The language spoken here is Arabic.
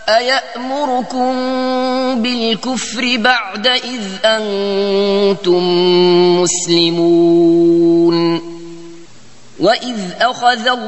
أيأمركم بالكفر بعد إذ أنتم مسلمون وإذ أخذ